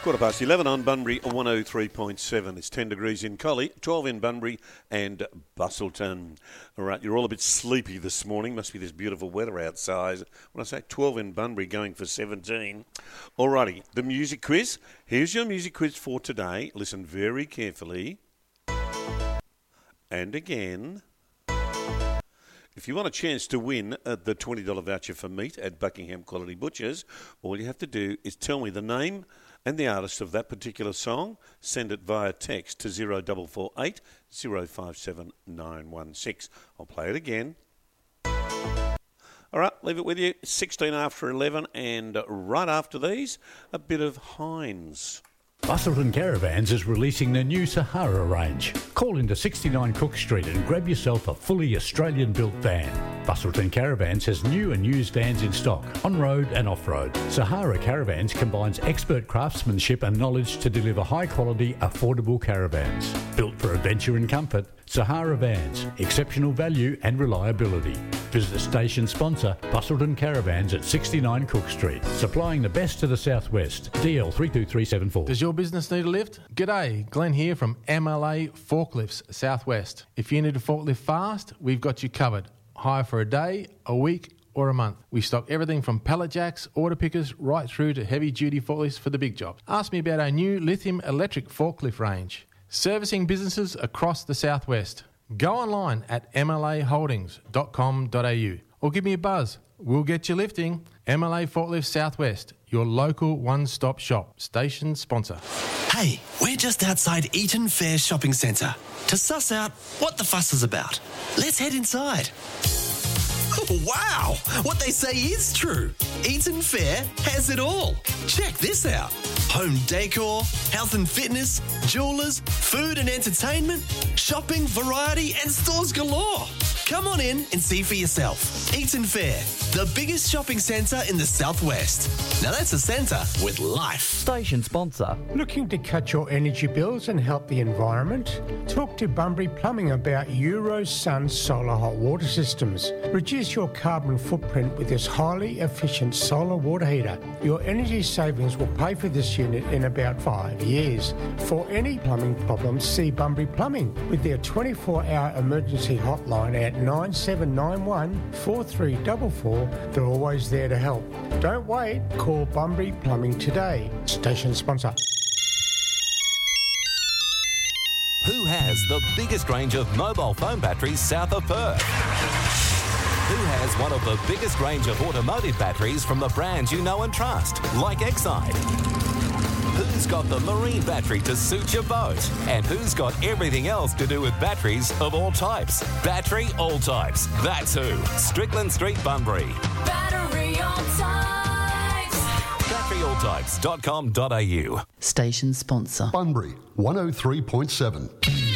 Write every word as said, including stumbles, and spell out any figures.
Quarter past eleven on Bunbury, one oh three point seven. It's ten degrees in Collie, twelve in Bunbury and Bustleton. All right, you're all a bit sleepy this morning. Must be this beautiful weather outside. When I say twelve in Bunbury, going for seventeen. All righty, the music quiz. Here's your music quiz for today. Listen very carefully. And again, if you want a chance to win uh, the twenty dollars voucher for meat at Buckingham Quality Butchers, all you have to do is tell me the name and the artist of that particular song. Send it via text to zero four four eight, zero five seven nine one six. I'll play it again. All right, leave it with you. sixteen after eleven, and right after these, a bit of Heinz. Bustleton Caravans is releasing the new Sahara range. Call into sixty-nine Cook Street and grab yourself a fully Australian-built van. Bustleton Caravans has new and used vans in stock, on-road and off-road. Sahara Caravans combines expert craftsmanship and knowledge to deliver high-quality, affordable caravans. Built for adventure and comfort, Sahara Vans, exceptional value and reliability. Visit the station sponsor, Bustleton Caravans at sixty-nine Cook Street, supplying the best to the southwest. D L three two three seven four. Does your business need a lift? G'day, Glenn here from M L A Forklifts Southwest. If you need a forklift fast, we've got you covered. Hire for a day, a week or a month. We stock everything from pallet jacks, order pickers, right through to heavy-duty forklifts for the big jobs. Ask me about our new lithium electric forklift range. Servicing businesses across the southwest. Go online at m l a holdings dot com dot a u or give me a buzz. We'll get you lifting. M L A Forklift Southwest, your local one-stop shop. Station sponsor. Hey, we're just outside Eaton Fair Shopping Centre to suss out what the fuss is about. Let's head inside. Wow! What they say is true. Eaton Fair has it all. Check this out. Home decor, health and fitness, jewellers, food and entertainment, shopping, variety and stores galore. Come on in and see for yourself. Eaton Fair, the biggest shopping centre in the southwest. Now that's a centre with life. Station sponsor. Looking to cut your energy bills and help the environment? Talk to Bunbury Plumbing about Eurosun solar hot water systems. Reduce your carbon footprint with this highly efficient solar water heater. Your energy savings will pay for this unit in about five years. For any plumbing problems, see Bunbury Plumbing with their twenty-four hour emergency hotline at nine seven nine one, four three four four. They're always there to help. Don't wait. Call Bunbury Plumbing today. Station sponsor. Who has the biggest range of mobile phone batteries south of Perth? Who has one of the biggest range of automotive batteries from the brands you know and trust, like Exide? Who's got the marine battery to suit your boat? And who's got everything else to do with batteries of all types? Battery All Types. That's who. Strickland Street, Bunbury. Battery All Types. battery all types dot com dot a u. Station sponsor. Bunbury, one oh three point seven.